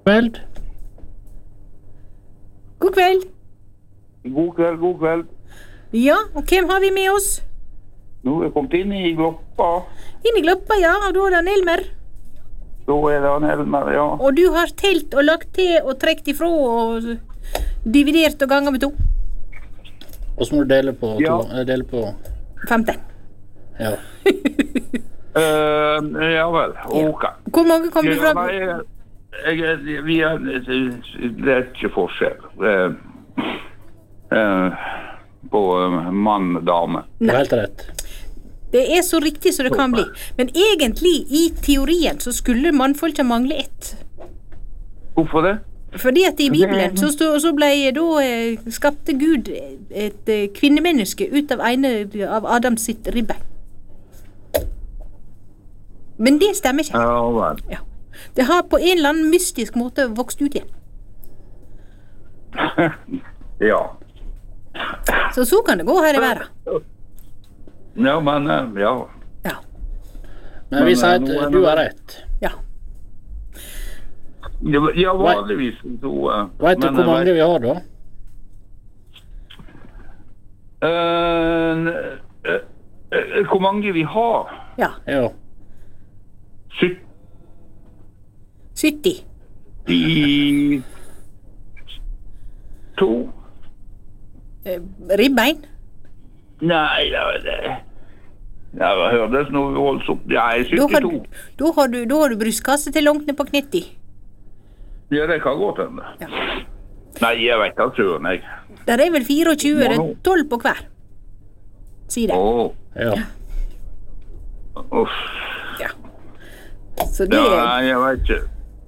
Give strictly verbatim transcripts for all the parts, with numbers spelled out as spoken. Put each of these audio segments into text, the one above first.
Kveld. God kveld. God kveld, god kveld. Ja, og hvem har vi med oss? Nå er jeg kommet inn i Gloppa. Inn i Gloppa, ja, og da er det en Elmer. Da er det en Elmer, ja. Og du har telt og lagt til og trekt ifra og dividert og ganger med to. Og så må du dele på Ja. to, eh, dele på, femten. ja. Uh, ja vel, ok. Hvor mange kom du fra? Ja, nei, jeg, jeg, vi er, det er ikke forskjell uh, uh, på uh, mann og dame. Det er helt rett. Det er så riktig som det kan bli. Men egentlig, i teorien, så skulle mannfolka mangle ett. Hvorfor det? Fordi at i Bibelen så, stod, så ble da eh, skapte Gud et eh, kvinnemenneske ut av ene av Adams sitt ribbe. Men det stemmer ikke. Ja vel. Ja. Det har på en eller annen mystisk måte vokst ut igjen. Ja. Så så kan det gå her i verden. Ja, men uh, ja. Ja. Men vi Men, sier eh, nå er at du det- har rett. Ja. Ja, vanligvis så... Uh, Vet du men, hvor uh, mange vi har da? Uh, uh, uh, hvor mange vi har? Ja. Ja. sytti. sytti to? Eh, ribbein. Nei, det var det. Ja, det hørtes noe voldsomt. Nei, Da har, syttito. da har du, da har du brystkasse til langt ned på knetti. Ja, det kan godt hende. Ja. Nei, jeg vet ikke, søren, jeg. Der er vel fireogtjue, det er tolv på hver. Si det. Åh, Ja. uff. Ja. Så det Ja, nei, jeg vet ikke.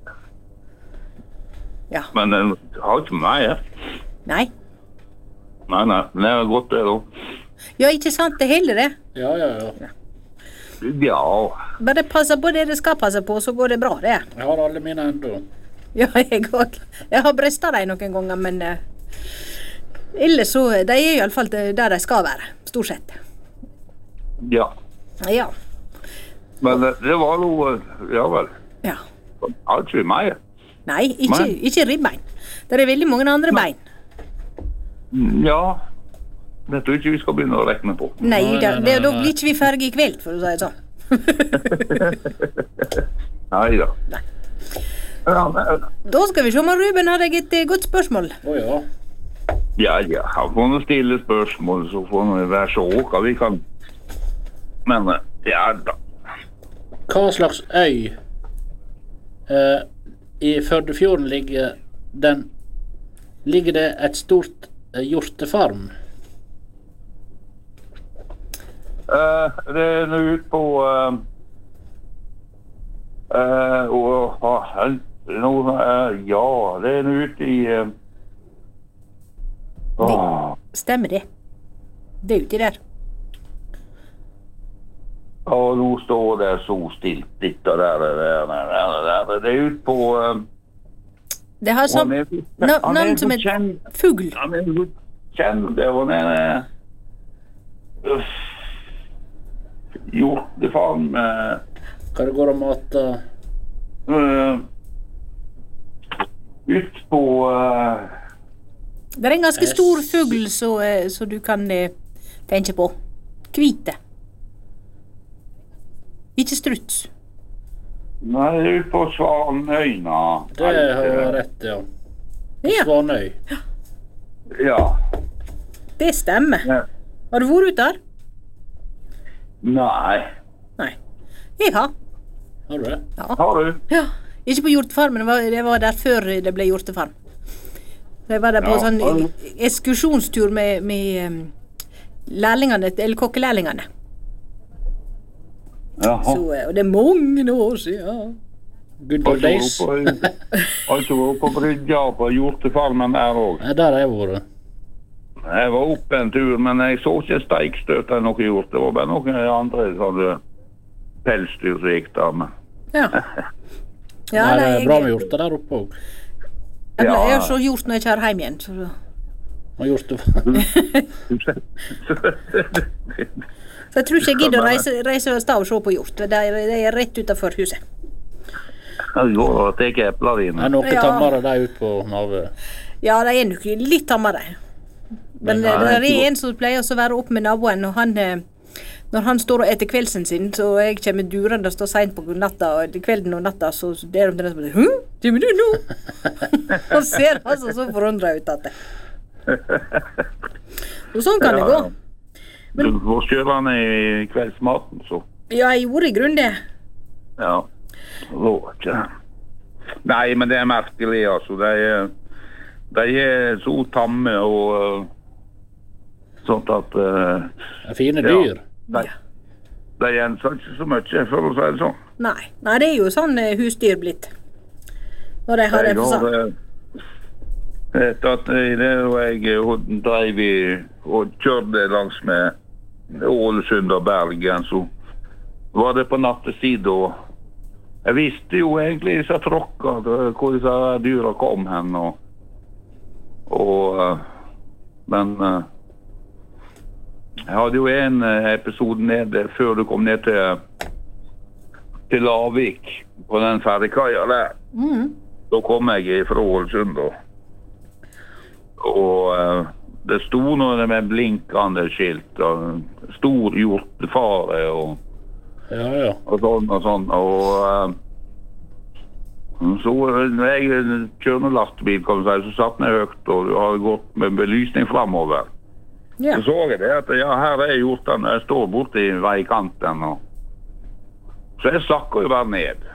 Ja. Men den har ikke meg, ja. Nei. Nei, nei, det er godt det da. Ja, ikke sant, det heller det. Ja, ja, ja. Ja, Bare passer på det det skal passe på, så går det bra, det. Jeg har alle mine enda. Ja, jeg òg. Jeg har bresta dem noen ganger, men uh, ellers så De er iallfall der de skal være, stort sett. ja. Ja. Men det, det var noe, ja vel. Ja. Det har ikke meg. Nei, ikke, Nei. ikke ribbein. Det er veldig mange andre bein. Ja, det tror jeg ikke vi skal begynne å rekne på. Nei, Nei, da, nei, det, nei, da nei. blir ikke vi ferdige i kveld, for å si det sånn. Nei da. Nei. Ja, men- Da skal vi se om Ruben har deg et eh, godt spørsmål. Å ja. ja, ja, han får noen stille spørsmål, så får han være så åka vi kan. Men, eh, ja da. Hva slags øy eh, i Førdefjorden ligger den Ligger det et stort eh, hjortefarm? Eh, det er nå ut på uh, uh, og, uh, nå, uh, ja, det er nå ute i uh, åh, Stemmer det? Det er uti der. og nå står det så stilt litt og der, der, der, der, der. Det er ut på uh, Det har sånn han er- na- han er navn som så et kjent- fugl. Han er så kjent, det var den uh, uff, hjortefarm uh, Hva det går å mate? uh, ut på uh, Det er en ganske stor fugl så, eh, så du kan eh, tenke på. Hvite. Ikke struts. Nei, det er ut på Svanøyna. Det har du rett, ja. Ja, Svanøy. Ja. det stemmer. ja. Har du vært ute der? Nei. Nei. Jeg har. Har du det? Ja. Har du? Ja. Ikke på hjortefarmen, det var, det var der før det ble hjortefarm. Jeg var der på Ja, sånn har du- ekskursjonstur med, med um, lærlingene, eller kokkelærlingene. Jaha. Så, eh, og det er mange år siden. Good old days. Altså var på brygga på hjortefarmen der òg. Ja, der har jeg vært. Jeg var oppe en tur, men jeg så ikke steikstøt eller noe hjort. Det var bare noen andre sånne pelsdyr som gikk der med. Ja. Ja, Nei, det nei, er jeg, bra med hjorter der oppe òg. jeg, Ja. jeg har så gjort når jeg kjører hjem igjen. Så. Og hjortefarm. så jeg tror ikke jeg gidder å reise, reise av sted og se på hjort. Det er, det er rett utenfor huset. Jeg går og teker epler Det dine. er noe Ja. tammere de ut på navet. Ja, de er nok litt tammere. Men Nei, det er ikke en som pleier også å være opp med naboen, og han eh, når han står og eter kveldsen sin, så jeg kommer durende og står sent på natta, og kvelden og natta, så ber de til den som sier, hm, kommer du nå? Og ser altså så forundret ut at det. Og sånn kan det gå. Du får kjøre den i kveldsmaten, så. Ja, jeg gjorde i grunn det. Ja. Lov ikke. Nei, men det er merkelig, altså. De er, de er så tamme og uh, sånt at... Uh, Det er fine ja. dyr. De, de gjenser ikke så mye, for å si det sånn. Nei, nei, det er jo sånn eh, husdyr blitt. Når de har det på sånn. eh, Etter at jeg, det, og jeg og drev i og kjørte langs med Ålesund og Bergen, så var det på nattesiden, og jeg visste jo egentlig disse tråkka, hvor disse dyra kom hen, og, og uh, men uh, jeg hadde jo en episode nede før du kom ned til, til Lavik på den ferdigkaia der. Mm. Da kom jeg fra Ålesund, og, og uh, det sto noe med blinkende skilt, og stor hjortefare, og, Ja, ja. og sånn og sånn. Og uh, så når jeg kjørte lastebil, kan du si, så satt jeg høyt, og du hadde gått med belysning fremover. Ja. Så så jeg det at ja, her er hjorten, jeg står borte i veikanten, og så jeg slakker jo bare ned.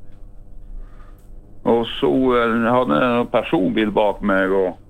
Og så uh, hadde jeg en personbil bak meg, og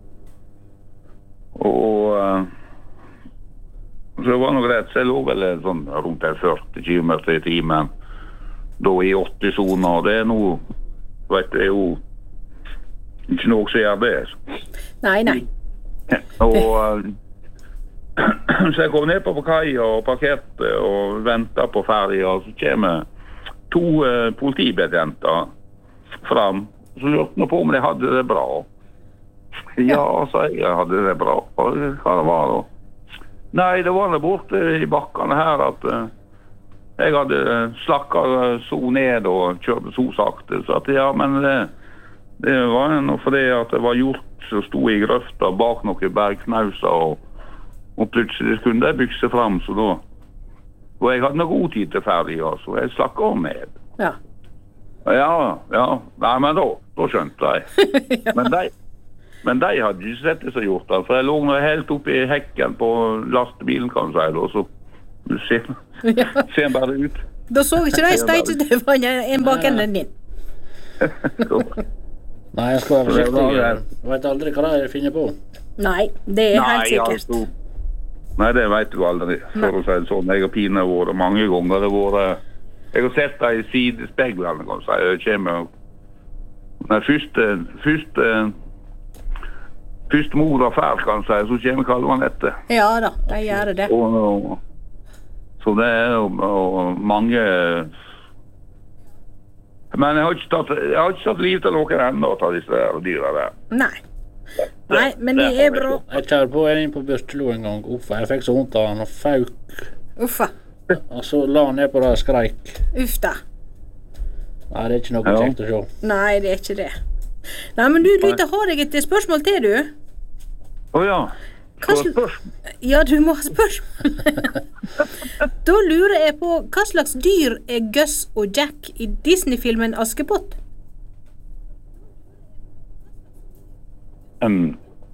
og uh, så det var noe rett, så jeg lå vel sånn rundt førti kilometer i timen, da i åtti-soner, og det er noe, vet du, det er jo ikke noe som gjør det. Nei, nei. Og uh, så jeg kom ned på kaia og parkerte og ventet på ferja, og så kommer to uh, politibetjenter fram. Så lurte jeg på om de hadde det bra. Ja, så jeg hadde det bra. Og hva det var da? Nei, det var det borte i bakkene her at uh, jeg hadde slakket så ned og kjørte så sakte. Så at ja, men det, det var noe fordi at det var hjort som sto i grøfta bak noen bergknauser, og Og plutselig kunne jeg bygge seg frem, så da... Og jeg hadde noe god tid til ferdig, så jeg slakket om ned. Ja. Ja, ja. Nei, men da, da skjønte jeg. Ja. Men de, men de hadde ikke sett det som gjort det, for jeg lå nå helt oppe i hekken på lastebilen, kan du si, og så du ser, Ja. ser bare ut. Da så ikke de steikestøvene en bak enden din. Så, Nei, jeg skal være Det var forsiktig. det. Jeg vet aldri hva de finner på. Nei, det er helt sikkert. altså, nei, det vet du aldri, for å si det sånn. Jeg har pine vært mange ganger, det har vært... Jeg har sett det i sidespeglene, kan du si. Jeg kommer... Når første, første, første mor og fær, kan du si, så kommer kalven etter. Ja da, de gjør det. Og, og, så det er jo og mange... Men jeg har ikke tatt, jeg har ikke tatt liv til noen enda av disse der dyra der. Nei. Nei, men de er bra. Jeg kjørte på en inn på Børstelo en gang. Uffa, jeg fikk så vondt av han og fauk. Uffa. Og så la han ned på det og skreik. Uff da. Nei, det er ikke noe Ja. kjekt å se. Nei, det er ikke det. Nei, men du, Lyte, har jeg et spørsmål til, du? Åja, Hva så sl- spørsmål. Ja, du må ha spørsmål. Da lurer jeg på, hva slags dyr er Gus og Jack i Disney-filmen Askepott? Um,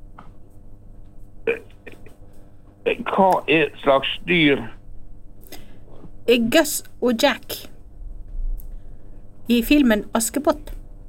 hva er slags dyr? Er Gus og Jack i filmen Askepott?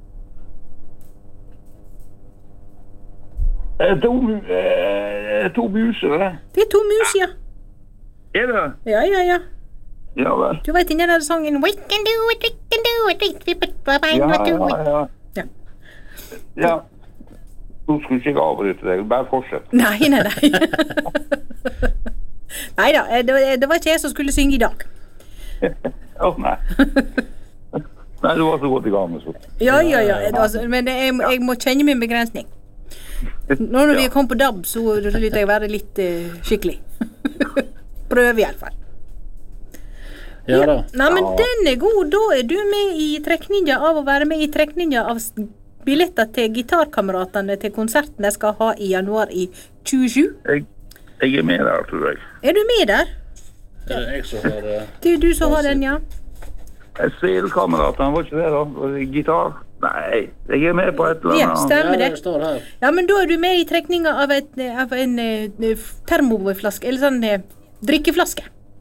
Eh, To, eh, to buser, det. Det er to mus, ja. Er det? Ja, ja, ja. Ja vel. Du vet den der sangen We can do it, we can do it, we can do it, we can Ja, do ja, it. ja. Ja. Ja. Nå skulle jeg ikke avbryte deg, bare fortsett. Nei, nei, nei. Nei da, det, var- det var ikke jeg som skulle synge i dag. Å, nei. Nei, du var så godt i gang med så. Ja, ja, ja. Det var, så- men det, jeg, jeg må kjenne min begrensning. Nå når vi er kommet på D A B, så lytter jeg være litt eh, skikkelig. Prøve i alle fall. Ja da. Nei, men Ja. den er god. Da er du med i trekninga av å være med i trekninga av s- billetter til gitarkameratene til konserten jeg skal ha i januar i tjuesju. Jeg, jeg er med der, tror jeg. Er du med der? Er det jeg som har det? Det er du som har den, ja. Seilkameraten, var ikke det da? Gitar? Nei, jeg er med på et eller Ja, annet. stemmer Ja, det. det står her. Ja, men da er du med i trekninga av, et, av en eh, f- termoflaske, eller sånn eh, drikkeflaske.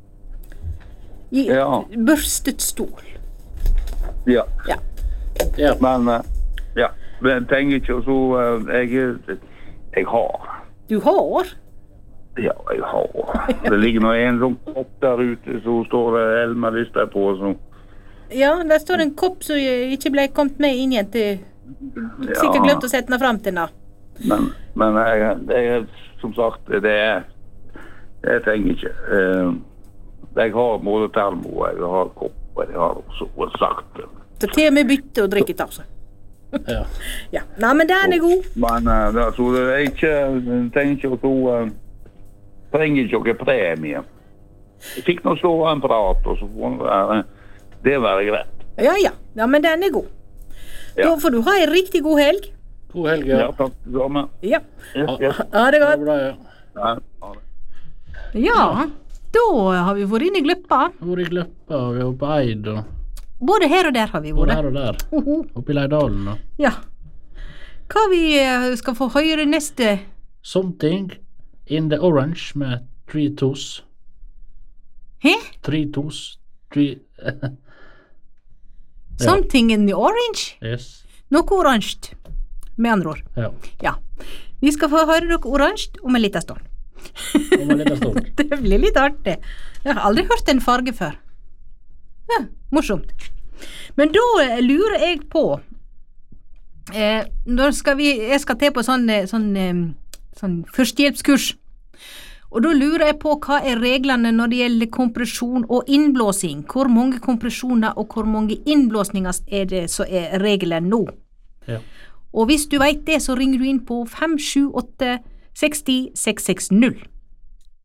I Ja. børstet stål. Ja. Ja. Ja. Men, eh, ja. Men jeg tenker ikke så, eh, jeg, jeg har. Du har? Ja, jeg har. Det ligger nå en sånn kopp der ute, så står det Elmer Lystad på, så. Ja, der står en kopp som eh, ikke ble kommet med inn igjen til sikkert glemt å sette den fram til den. Men, men jeg, det er, som sagt, det er, jeg tenker ikke. Eh, jeg har både termo, jeg har kopp, og jeg har også sagt. Så til og med bytte og drikke til, altså. Ja. Ja. Nei, men den er god. Men eh, det, så det er ikke, jeg tenker ikke å uh, trenger ikke noe premie. Jeg fikk nå stå en prat, og så får det være, det være greit. Ja, ja. Ja, men den er god. Ja. Da får du ha en riktig god helg. God helg, Ja, ja. takk det samme. Ja. Yes, yes. Ha det Ha godt. det bra, ja. Ja, ha det. Ja, da har vi vært inne i Gløppa. Hvor i Gløppa, og vi er på Eid, og Både her og der har vi både vært. her og der. Hoho. Oppe i Leidalen, og Ja. Hva vi eh, skal få høre neste? Something in the Orange med Three Toes. Hæ? Three Toes. Three... Ja. Something in the orange? Yes. Noe oransje, med andre ord. Ja. Ja. Vi skal få høre noe oransje om en liten stund. Om en liten stund. Det blir litt artig. Jeg har aldri hørt en farge før. Ja, morsomt. Men da eh, lurer jeg på eh, Når skal vi Jeg skal til på sånn, eh, sånn, eh, sånn førstehjelpskurs. Og da lurer jeg på hva er reglene når det gjelder kompresjon og innblåsing. Hvor mange kompresjoner og hvor mange innblåsninger er det som er regelen nå? Ja. Og hvis du vet det, så ringer du inn på fem sju åtte seks null seks seks null.